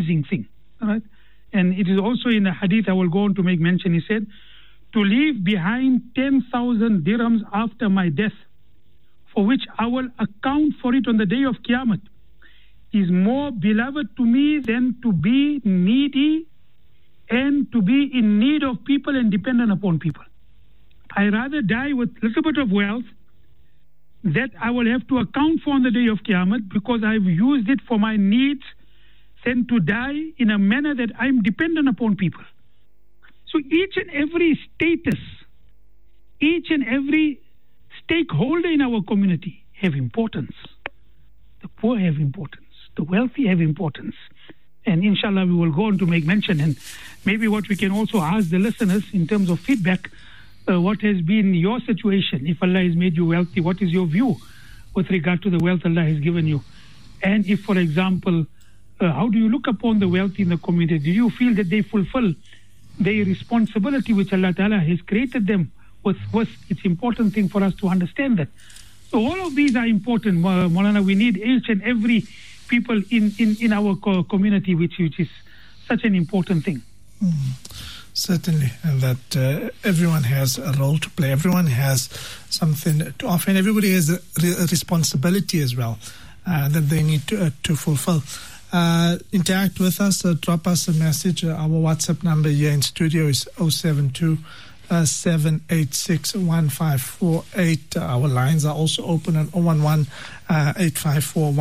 amazing thing. All right? And it is also in a hadith I will go on to make mention. He said, to leave behind 10,000 dirhams after my death, for which I will account for it on the day of Qiyamah, is more beloved to me than to be needy and to be in need of people and dependent upon people. I rather die with a little bit of wealth that I will have to account for on the day of Qiyamah because I've used it for my needs than to die in a manner that I'm dependent upon people. So each and every status, each and every stakeholder in our community have importance. The poor have importance. The wealthy have importance. And inshallah, we will go on to make mention. And maybe what we can also ask the listeners in terms of feedback, what has been your situation? If Allah has made you wealthy, what is your view with regard to the wealth Allah has given you? And if, for example, how do you look upon the wealthy in the community? Do you feel that they fulfill their responsibility which Allah Ta'ala has created them with? It's important thing for us to understand that. So all of these are important, Maulana. We need each and every people in our community, which is such an important thing. Certainly, and that everyone has a role to play. Everyone has something to offer, and everybody has a responsibility as well that they need to fulfill. Interact with us, drop us a message. Our WhatsApp number here in studio is 072 786 1548. Our lines are also open on 011 854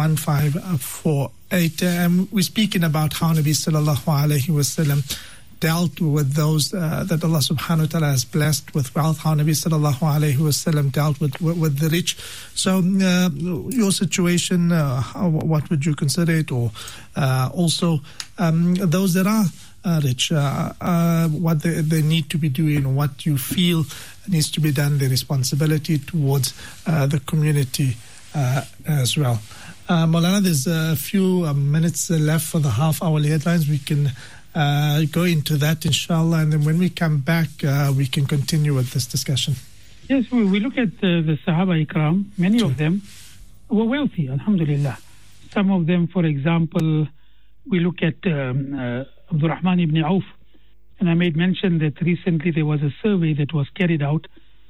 1548. We're speaking about how Nabi sallallahu alayhi wasallam dealt with those that Allah subhanahu wa ta'ala has blessed with wealth, how Nabi sallallahu alayhi wasallam dealt with the rich. So your situation, what would you consider it? Or also those that are rich, what they need to be doing, what you feel needs to be done, their responsibility towards the community as well. Maulana, there's a few minutes left for the half-hour headlines. We can go into that, inshallah, and then when we come back, we can continue with this discussion. Yes, we look at the Sahaba Ikram. Many of them were wealthy, alhamdulillah. Some of them, for example, we look at Abdul Rahman ibn Auf, and I made mention that recently there was a survey that was carried out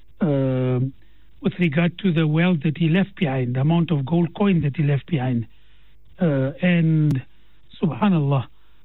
with regard to the wealth that he left behind, the amount of gold coin that he left behind. And subhanallah,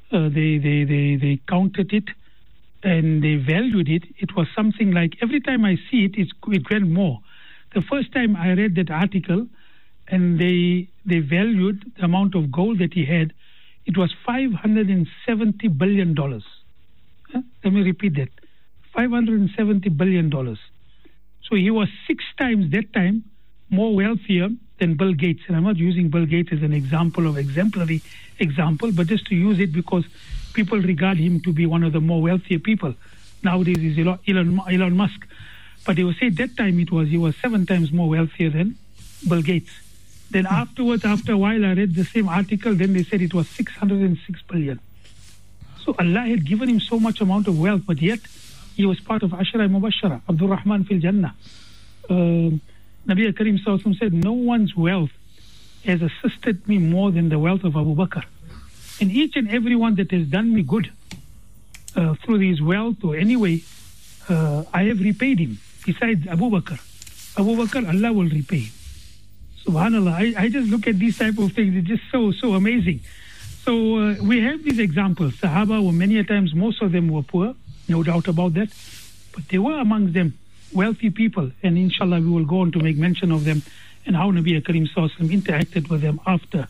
they counted it and they valued it. It was something like, every time I see it, it went more. The first time I read that article and they valued the amount of gold that he had, it was $570 billion. Let me repeat that. $570 billion. So he was 6 times that time more wealthier than Bill Gates. And I'm not using Bill Gates as an example of exemplary example, but just to use it because people regard him to be one of the more wealthier people. Nowadays is Elon Musk. But they will say that time he was 7 times more wealthier than Bill Gates. Then afterwards, after a while, I read the same article, then they said it was 606 billion. So Allah had given him so much amount of wealth, but yet he was part of Ashara Mubashara, Abdul Rahman fil Jannah. Nabi Karim Sallallahu said, no one's wealth has assisted me more than the wealth of Abu Bakr. And each and every one that has done me good through his wealth or any way, I have repaid him. Besides Abu Bakr, Allah will repay him. Subhanallah, I just look at these type of things. It's just so amazing. So we have these examples. Sahaba were many a times, most of them were poor, no doubt about that. But there were amongst them wealthy people. And inshallah, we will go on to make mention of them and how Nabi Karim Sallallahu Alaihi Wasallam interacted with them after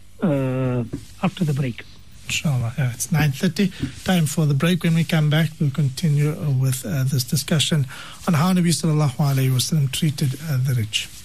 the break. Inshallah, it's 9:30. Time for the break. When we come back, we'll continue with this discussion on how Nabi Sallallahu Alaihi Wasallam treated the rich.